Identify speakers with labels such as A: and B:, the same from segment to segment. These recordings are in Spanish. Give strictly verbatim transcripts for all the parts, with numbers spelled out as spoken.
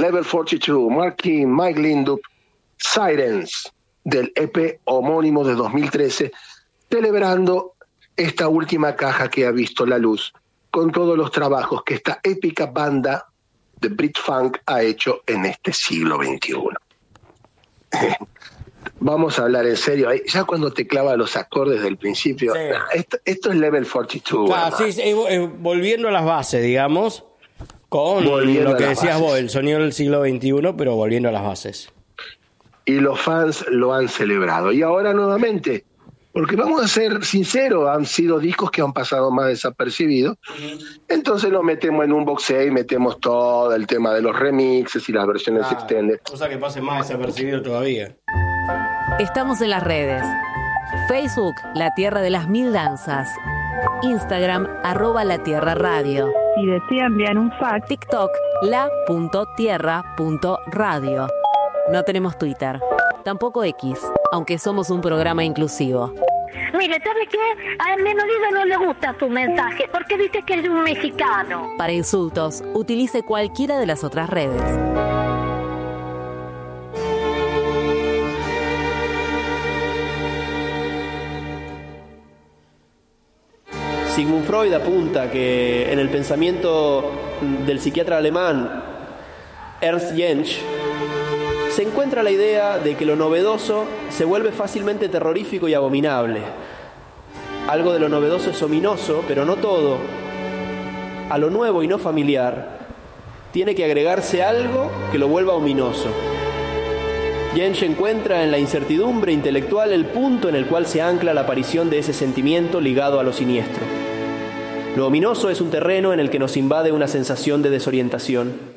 A: Level cuarenta y dos, Marky Mike Lindup, Sirens, del E P homónimo de dos mil trece, celebrando esta última caja que ha visto la luz, con todos los trabajos que esta épica banda de Brit-Funk ha hecho en este siglo veintiuno. Vamos a hablar en serio. Ya cuando te clava los acordes del principio, sí. esto, esto es Level cuarenta y dos.
B: Claro, sí, sí, eh, volviendo a las bases, digamos, con volviendo lo que decías vos, el sonido del siglo veintiuno, pero volviendo a las bases.
A: Y los fans lo han celebrado. Y ahora nuevamente, porque vamos a ser sinceros, han sido discos que han pasado más desapercibidos. Uh-huh. Entonces lo metemos en un box set y metemos todo el tema de los remixes y las versiones ah, extended.
B: Cosa que pase más desapercibido todavía.
C: Estamos en las redes. Facebook, La Tierra de las Mil Danzas. Instagram, arroba La Tierra Radio.
D: Si desean enviar un fax.
C: TikTok, la punto tierra punto radio. No tenemos Twitter, tampoco X, aunque somos un programa inclusivo.
E: Mire, ¿sabe qué? A mi marido no le gusta tu mensaje, porque dice que es un mexicano.
C: Para insultos, utilice cualquiera de las otras redes.
F: Sigmund Freud apunta que en el pensamiento del psiquiatra alemán Ernst Jentsch se encuentra la idea de que lo novedoso se vuelve fácilmente terrorífico y abominable. Algo de lo novedoso es ominoso, pero no todo. A lo nuevo y no familiar tiene que agregarse algo que lo vuelva ominoso. Jentsch encuentra en la incertidumbre intelectual el punto en el cual se ancla la aparición de ese sentimiento ligado a lo siniestro. Lo ominoso es un terreno en el que nos invade una sensación de desorientación.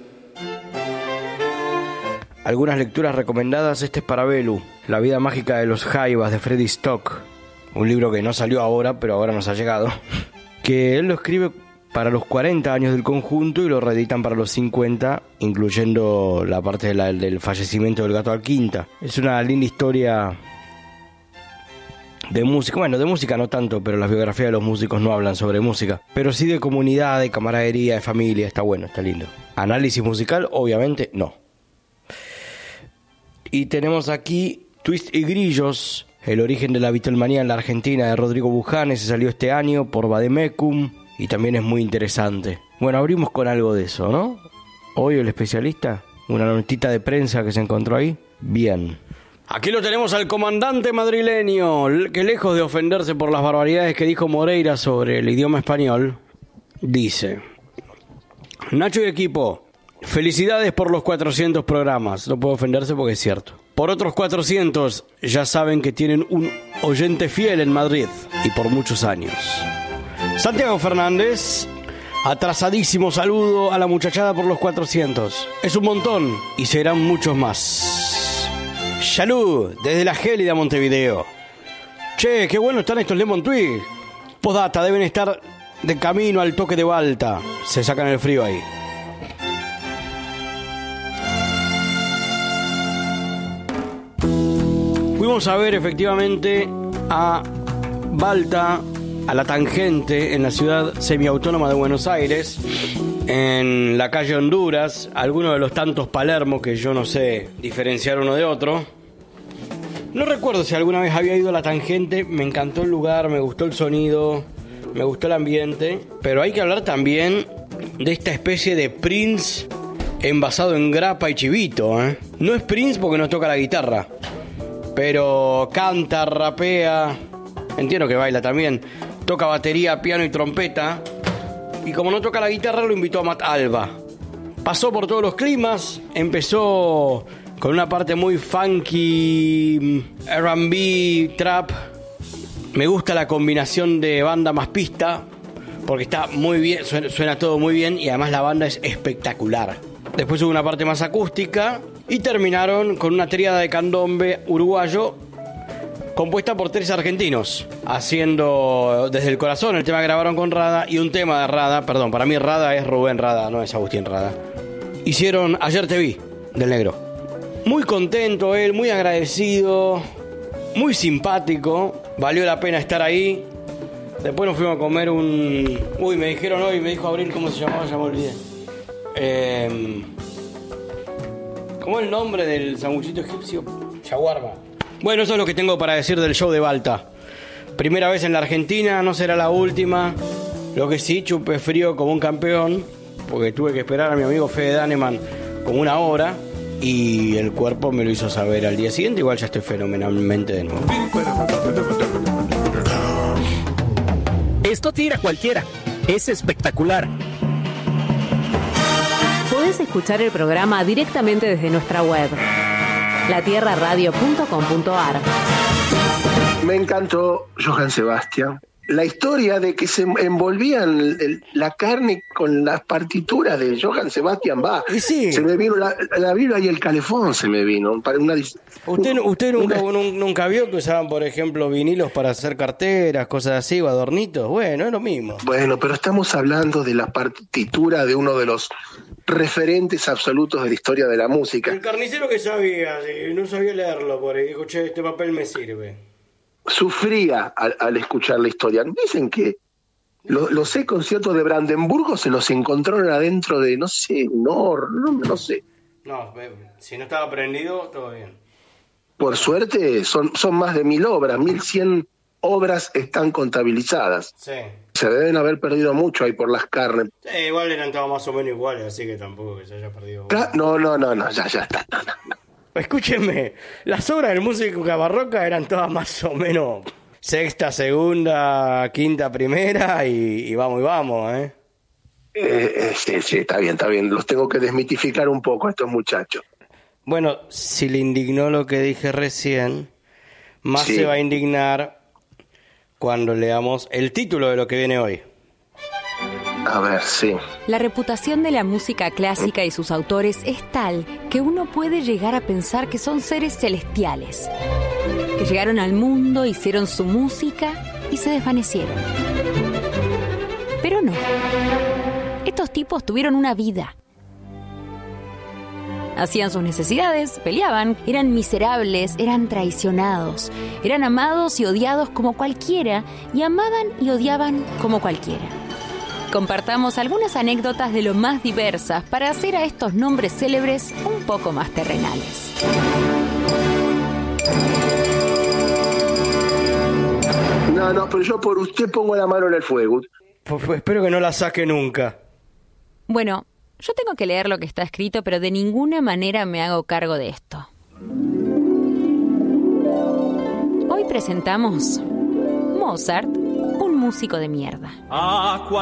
B: Algunas lecturas recomendadas. Este es para Belu, La vida mágica de los jaivas, de Freddy Stock, un libro que no salió ahora, pero ahora nos ha llegado, que él lo escribe para los cuarenta años del conjunto y lo reeditan para los cincuenta, incluyendo la parte de la, del fallecimiento del gato Alquinta. Es una linda historia de música, bueno, de música no tanto, pero las biografías de los músicos no hablan sobre música, pero sí de comunidad, de camaradería, de familia. Está bueno, está lindo. Análisis musical, obviamente, no. Y tenemos aquí Twist y Grillos, el origen de la Beatlemanía en la Argentina, de Rodrigo Buján. Se salió este año por Vademecum y también es muy interesante. Bueno, abrimos con algo de eso, ¿no? Hoy el especialista, una notita de prensa que se encontró ahí. Bien. Aquí lo tenemos al comandante madrileño, que lejos de ofenderse por las barbaridades que dijo Moreira sobre el idioma español, dice: Nacho y equipo, felicidades por los cuatrocientos programas. No puedo ofenderse porque es cierto. Por otros cuatrocientos, ya saben que tienen un oyente fiel en Madrid y por muchos años. Santiago Fernández, atrasadísimo saludo a la muchachada por los cuatrocientos. Es un montón y serán muchos más. Salud desde la gélida Montevideo. Che, qué bueno están estos Lemon Twig. Postdata, deben estar de camino al toque de Balta. Se sacan el frío ahí. Fuimos a ver efectivamente a Balta, a La Tangente, en la ciudad semiautónoma de Buenos Aires, en la calle Honduras, algunos de los tantos Palermo que yo no sé diferenciar uno de otro. No recuerdo si alguna vez había ido a La Tangente, me encantó el lugar, me gustó el sonido, me gustó el ambiente, pero hay que hablar también de esta especie de Prince envasado en grapa y chivito, ¿eh? No es Prince porque no toca la guitarra, pero canta, rapea, entiendo que baila también, toca batería, piano y trompeta, y como no toca la guitarra lo invitó a Matt Alba. Pasó por todos los climas, empezó con una parte muy funky, R and B, trap. Me gusta la combinación de banda más pista, porque está muy bien, suena, suena todo muy bien y además la banda es espectacular. Después hubo una parte más acústica y terminaron con una tríada de candombe uruguayo compuesta por tres argentinos, haciendo Desde el Corazón, el tema que grabaron con Rada, y un tema de Rada, perdón, para mí Rada es Rubén Rada, no es Agustín Rada. Hicieron Ayer te vi, del Negro. Muy contento él, muy agradecido, muy simpático, valió la pena estar ahí. Después nos fuimos a comer un... Uy, me dijeron hoy, me dijo Abril cómo se llamaba, ya me olvidé. Eh... ¿Cómo es el nombre del sanguchito egipcio? Shawarma. Bueno, eso es lo que tengo para decir del show de Balta. Primera vez en la Argentina, no será la última. Lo que sí, chupé frío como un campeón, porque tuve que esperar a mi amigo Fede Daneman como una hora y el cuerpo me lo hizo saber al día siguiente. Igual ya estoy fenomenalmente de nuevo.
G: Esto tira cualquiera. Es espectacular.
C: Podés escuchar el programa directamente desde nuestra web, la tierra radio punto com punto a r.
A: Me encantó Johann Sebastian. La historia de que se envolvían el, la carne con las partituras de Johann Sebastian Bach.
B: Y sí.
A: Se me vino la, la Biblia y el calefón, se me vino. Una,
B: ¿Usted, usted nunca,
A: una...
B: nunca vio que usaban, por ejemplo, vinilos para hacer carteras, cosas así, o adornitos? Bueno, es lo mismo.
A: Bueno, pero estamos hablando de la partitura de uno de los referentes absolutos de la historia de la música.
B: El carnicero que sabía, no sabía leerlo, por ahí dijo, che, este papel me sirve.
A: Sufría al, al escuchar la historia. Dicen que lo, los seis conciertos de Brandenburgo se los encontraron adentro de, no sé, un horno, no, no sé.
B: No, si no estaba prendido, todo bien.
A: Por suerte, son, son más de mil obras, mil cien obras están contabilizadas.
B: Sí.
A: Se deben haber perdido mucho ahí por las carnes.
B: Sí, igual eran todos más o menos iguales, así que tampoco que se haya perdido.
A: Cla- no, no, no, no, ya, ya está. No, no, no.
B: Escúchenme, las obras de música barroca eran todas más o menos sexta, segunda, quinta, primera y, y vamos y vamos, ¿eh?
A: Eh, eh, sí, sí, está bien, está bien. Los tengo que desmitificar un poco a estos muchachos.
B: Bueno, si le indignó lo que dije recién, más
A: Sí.
B: se va a indignar cuando leamos el título de lo que viene hoy.
A: A ver, sí.
H: La reputación de la música clásica y sus autores es tal que uno puede llegar a pensar que son seres celestiales, que llegaron al mundo, hicieron su música y se desvanecieron. Pero no. Estos tipos tuvieron una vida. Hacían sus necesidades, peleaban, eran miserables, eran traicionados, eran amados y odiados como cualquiera, y amaban y odiaban como cualquiera. Compartamos algunas anécdotas de lo más diversas para hacer a estos nombres célebres un poco más terrenales.
A: No, no, pero yo por usted pongo la mano en el fuego.
B: Pues, pues espero que no la saque nunca.
H: Bueno, yo tengo que leer lo que está escrito, pero de ninguna manera me hago cargo de esto. Hoy presentamos Mozart, un músico de mierda.